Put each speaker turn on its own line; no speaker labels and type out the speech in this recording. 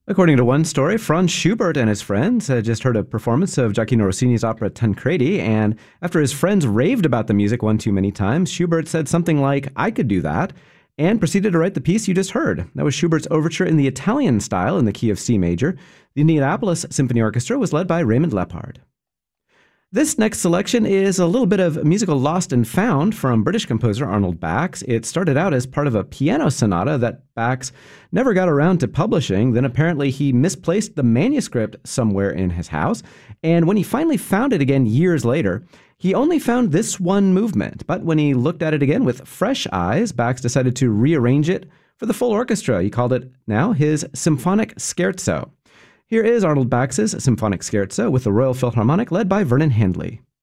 According to one story, Franz Schubert and his friends had just heard a performance of Gioacchino Rossini's opera Tancredi, and after his friends raved about the music one too many times, Schubert said something like, "I could do that," and proceeded to write the piece you just heard. That was Schubert's overture in the Italian style in the key of C major. The Indianapolis Symphony Orchestra was led by Raymond Lepard. This next selection is a little bit of musical lost and found from British composer Arnold Bax. It started out as part of a piano sonata that Bax never got around to publishing. Then apparently he misplaced the manuscript somewhere in his house. And when he finally found it again years later, he only found this one movement. But when he looked at it again with fresh eyes, Bax decided to rearrange it for the full orchestra. He called it now his Symphonic Scherzo. Here is Arnold Bax's Symphonic Scherzo with the Royal Philharmonic led by Vernon Handley.